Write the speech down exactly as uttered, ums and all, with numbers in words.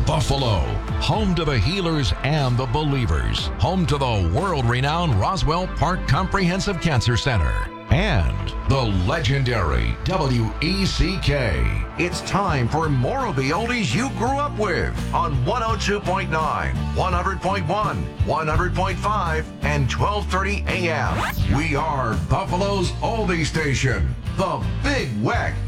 Buffalo, home to the healers and the believers, home to the world-renowned Roswell Park Comprehensive Cancer Center, and the legendary W E C K. It's time for more of the oldies you grew up with on one oh two point nine, one hundred point one, one hundred point five, and twelve thirty a m. We are Buffalo's oldie station, the Big Weck.